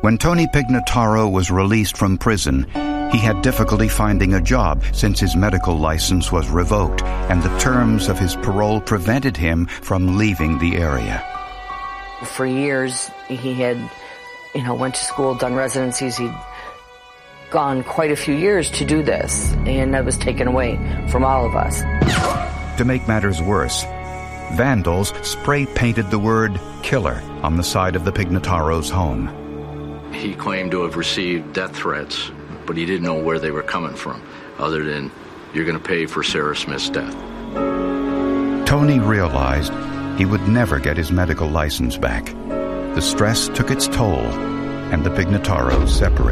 When Tony Pignataro was released from prison, he had difficulty finding a job since his medical license was revoked and the terms of his parole prevented him from leaving the area. For years, he had, went to school, done residencies. He'd gone quite a few years to do this, and that was taken away from all of us. To make matters worse, vandals spray-painted the word killer on the side of the Pignataros' home. He claimed to have received death threats, but he didn't know where they were coming from, other than, "You're going to pay for Sarah Smith's death." Tony realized he would never get his medical license back. The stress took its toll, and the Pignataros separated.